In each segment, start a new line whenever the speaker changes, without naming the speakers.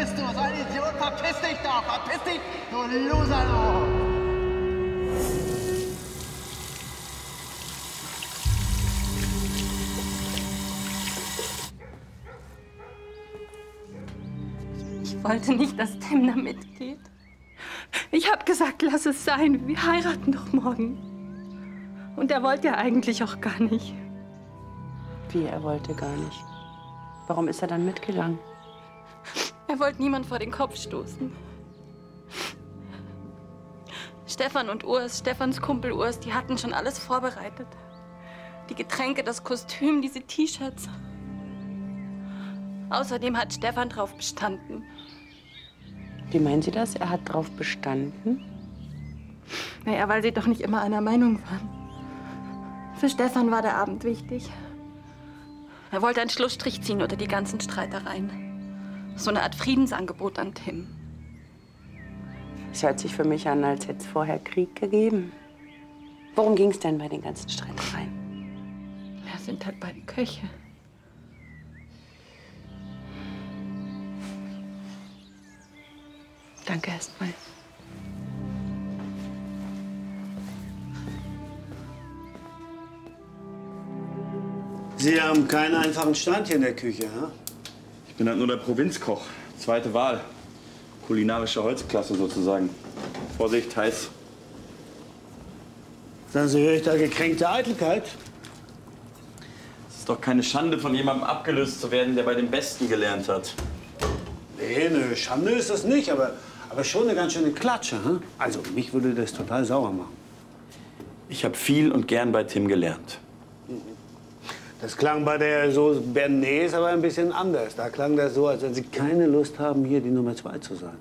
bist du? So ein Idiot! Verpiss dich doch! Verpiss dich, du Loser, du!
Ich wollte nicht, dass Tim da mitgeht. Ich habe gesagt, lass es sein. Wir heiraten doch morgen. Und er wollte ja eigentlich auch gar nicht.
Wie, er wollte gar nicht? Warum ist er dann mitgegangen?
Er wollte niemand vor den Kopf stoßen. Stefan und Urs, Stefans Kumpel Urs, die hatten schon alles vorbereitet. Die Getränke, das Kostüm, diese T-Shirts. Außerdem hat Stefan drauf bestanden.
Wie meinen Sie das? Er hat drauf bestanden?
Naja, weil sie doch nicht immer einer Meinung waren. Für Stefan war der Abend wichtig. Er wollte einen Schlussstrich ziehen unter die ganzen Streitereien. So eine Art Friedensangebot an Tim.
Es hört sich für mich an, als hätte es vorher Krieg gegeben. Worum ging es denn bei den ganzen Streitereien?
Ja, sind halt beide Köche.
Danke erstmal.
Sie haben keinen einfachen Stand hier in der Küche, ha?
Ich bin halt nur der Provinzkoch. Zweite Wahl. Kulinarische Holzklasse sozusagen. Vorsicht, heiß.
Sagen Sie, höre ich da gekränkte Eitelkeit?
Es ist doch keine Schande, von jemandem abgelöst zu werden, der bei den Besten gelernt hat.
Nee, eine Schande ist das nicht, aber schon eine ganz schöne Klatsche, ha? Also, mich würde das total sauer machen.
Ich habe viel und gern bei Tim gelernt.
Das klang bei der Sauce Bernays aber ein bisschen anders. Da klang das so, als wenn Sie keine Lust haben, hier die Nummer 2 zu sein.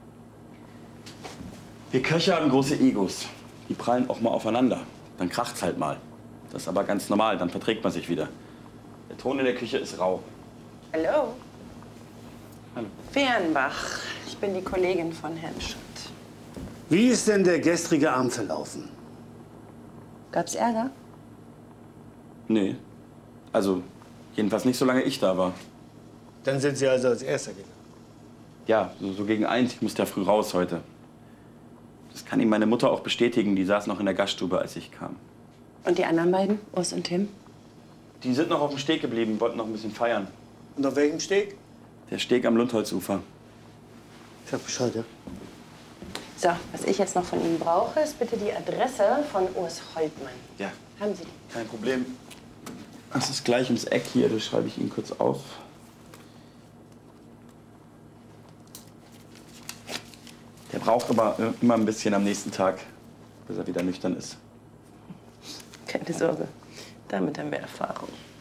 Wir Köche haben große Egos. Die prallen auch mal aufeinander. Dann kracht's halt mal. Das ist aber ganz normal, dann verträgt man sich wieder. Der Ton in der Küche ist rau.
Hallo.
Hallo.
Fehrenbach. Ich bin die Kollegin von Herrn Schott.
Wie ist denn der gestrige Abend verlaufen?
Gab's Ärger?
Nee. Also, jedenfalls nicht, solange ich da war.
Dann sind Sie also als Erster gegangen.
Ja, so gegen 1. Ich musste ja früh raus heute. Das kann Ihnen meine Mutter auch bestätigen. Die saß noch in der Gaststube, als ich kam.
Und die anderen beiden, Urs und Tim?
Die sind noch auf dem Steg geblieben, wollten noch ein bisschen feiern.
Und auf welchem Steg?
Der Steg am Lundholzufer.
Ich sag Bescheid, ja.
So, was ich jetzt noch von Ihnen brauche, ist bitte die Adresse von Urs Holtmann.
Ja.
Haben Sie die?
Kein Problem. Das ist gleich ums Eck hier, das schreibe ich Ihnen kurz auf. Der braucht aber immer ein bisschen am nächsten Tag, bis er wieder nüchtern ist.
Keine Sorge, damit haben wir Erfahrung.